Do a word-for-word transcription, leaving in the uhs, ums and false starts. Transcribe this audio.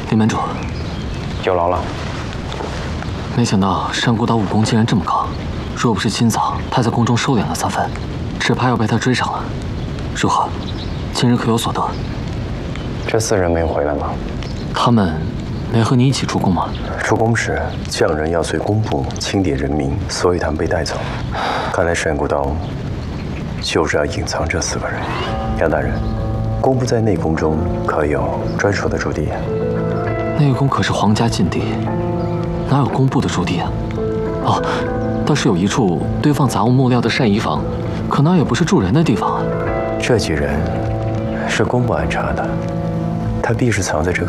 李门主， 有劳了。 没想到山谷岛武功竟然这么高，若不是今早他在宫中收敛了三分，只怕要被他追上了。如何？今日可有所得？ 这四人没有回来吗？ 他们没和你一起出宫吗？ 出宫时，匠人要随工部清点人民，所以他们被带走。看来山谷岛就是要隐藏这四个人。杨大人，工部在内宫中可有专属的驻地？ 内宫可是皇家禁地，哪有工部的驻地啊？哦，倒是有一处堆放杂物木料的膳衣房，可那也不是住人的地方啊。 这几人是工部安插的，他必是藏在这个